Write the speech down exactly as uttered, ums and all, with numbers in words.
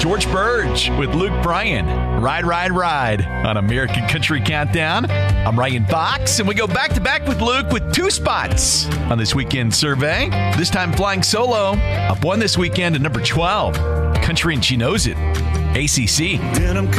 George Burge with Luke Bryan. Ride, ride, ride on American Country Countdown. I'm Ryan Fox, and we go back-to-back with Luke with two spots on this weekend survey. This time flying solo. Up one this weekend at number twelve. Country and She Knows It. A C C.